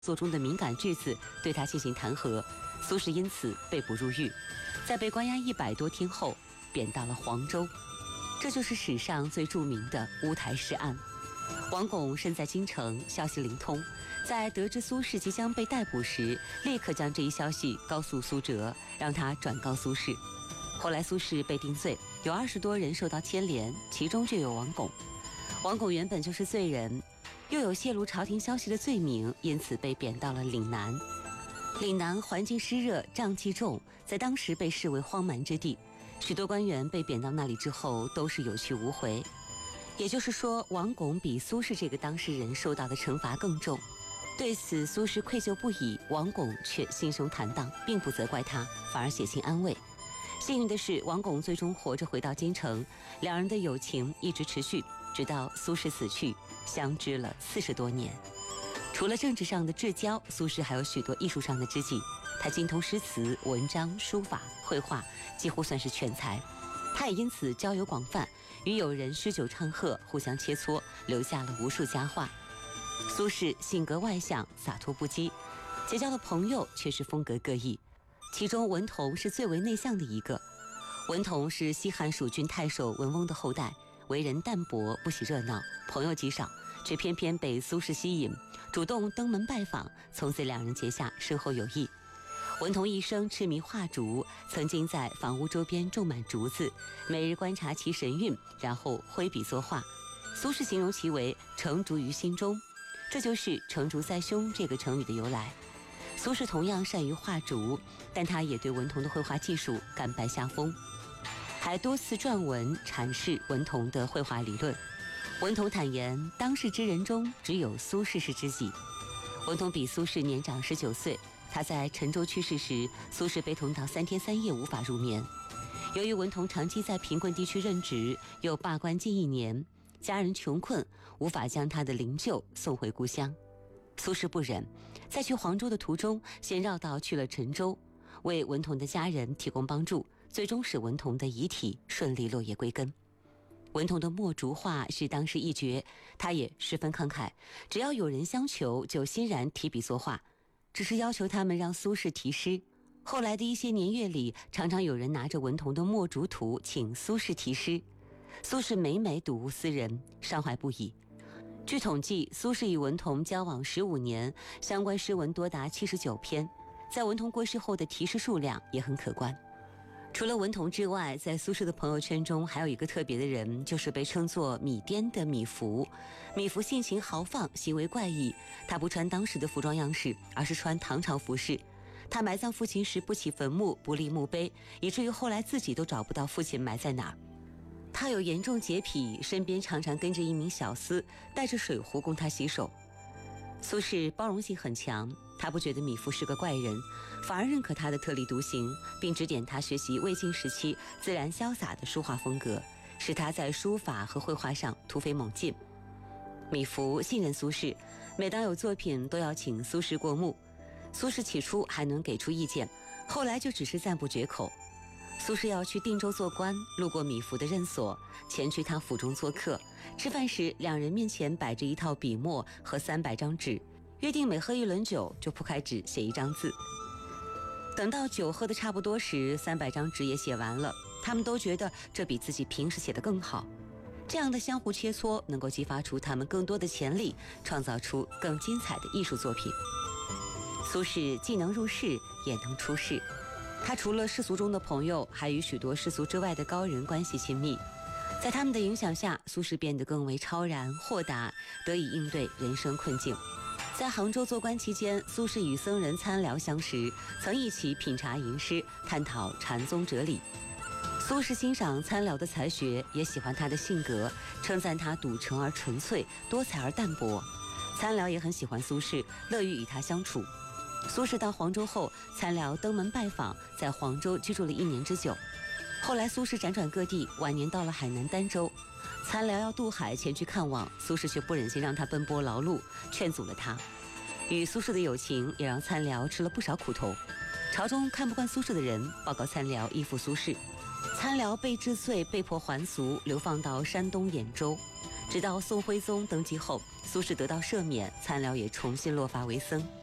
作中的敏感句子对他进行弹劾，苏轼因此被捕入狱，在被关押100多天后，贬到了黄州。这就是史上最著名的乌台诗案。王巩身在京城，消息灵通，在得知苏轼即将被逮捕时，立刻将这一消息告诉苏辙，让他转告苏轼。后来苏轼被定罪，有20多人受到牵连，其中就有王巩。王巩原本就是罪人，又有泄露朝廷消息的罪名，因此被贬到了岭南。岭南环境湿热，瘴气重，在当时被视为荒蛮之地，许多官员被贬到那里之后都是有去无回。也就是说，王巩比苏轼这个当事人受到的惩罚更重。对此，苏轼愧疚不已，王巩却心胸坦荡，并不责怪他，反而写信安慰。幸运的是，王巩最终活着回到京城，两人的友情一直持续，直到苏轼死去，相知了40多年。除了政治上的至交，苏轼还有许多艺术上的知己。他精通诗词、文章、书法、绘画，几乎算是全才。他也因此交友广泛，与友人诗酒唱和，互相切磋，留下了无数佳话。苏轼性格外向，洒脱不羁，结交的朋友却是风格各异。其中文同是最为内向的一个。文同是西汉蜀郡太守文翁的后代，为人淡泊，不喜热闹，朋友极少，却偏偏被苏轼吸引，主动登门拜访，从此两人结下深厚友谊。文同一生痴迷画竹，曾经在房屋周边种满竹子，每日观察其神韵，然后挥笔作画。苏轼形容其为成竹于心中，这就是成竹在胸这个成语的由来。苏轼同样善于画竹，但他也对文同的绘画技术甘拜下风，还多次撰文阐释文同的绘画理论。文同坦言，当世之人中只有苏轼是知己。文同比苏轼年长19岁，他在陈州去世时，苏轼被痛到3天3夜无法入眠。由于文同长期在贫困地区任职，又罢官近1年，家人穷困，无法将他的灵柩送回故乡。苏轼不忍，在去黄州的途中，先绕道去了陈州，为文同的家人提供帮助，最终使文同的遗体顺利落叶归根。文同的墨竹画是当时一绝，他也十分慷慨，只要有人相求，就欣然提笔作画，只是要求他们让苏轼题诗。后来的一些年月里，常常有人拿着文同的墨竹图请苏轼题诗，苏轼每每睹物思人，伤怀不已。据统计，苏轼与文同交往15年，相关诗文多达79篇，在文同过世后的题诗数量也很可观。除了文同之外，在苏轼的朋友圈中还有一个特别的人，就是被称作米颠的米芾。米芾性情豪放，行为怪异，他不穿当时的服装样式，而是穿唐朝服饰。他埋葬父亲时不起坟墓，不立墓碑，以至于后来自己都找不到父亲埋在哪儿。他有严重洁癖，身边常常跟着一名小厮，带着水壶供他洗手。苏轼包容性很强，他不觉得米芾是个怪人，反而认可他的特立独行，并指点他学习魏晋时期自然潇洒的书画风格，使他在书法和绘画上突飞猛进。米芾信任苏轼，每当有作品都要请苏轼过目。苏轼起初还能给出意见，后来就只是赞不绝口。苏轼要去定州做官，路过米芾的任所，前去他府中做客。吃饭时，两人面前摆着一套笔墨和300张纸，约定每喝1轮酒就铺开纸写1张字。等到酒喝得差不多时，300张纸也写完了，他们都觉得这比自己平时写得更好。这样的相互切磋能够激发出他们更多的潜力，创造出更精彩的艺术作品。苏轼既能入世，也能出世。他除了世俗中的朋友，还与许多世俗之外的高人关系亲密。在他们的影响下，苏轼变得更为超然豁达，得以应对人生困境。在杭州做官期间，苏轼与僧人参辽相识，曾一起品茶吟诗，探讨禅宗哲理。苏轼欣赏参辽的才学，也喜欢他的性格，称赞他笃诚而纯粹，多才而淡泊。参辽也很喜欢苏轼，乐于与他相处。苏轼到黄州后，参辽登门拜访，在黄州居住了1年之久。后来苏轼辗转各地，晚年到了海南儋州，参辽要渡海前去看望，苏轼却不忍心让他奔波劳碌，劝阻了他。与苏轼的友情也让参辽吃了不少苦头。朝中看不惯苏轼的人报告参辽依附苏轼，参辽被治罪，被迫还俗，流放到山东兖州。直到宋徽宗登基后，苏轼得到赦免，参辽也重新落发为僧。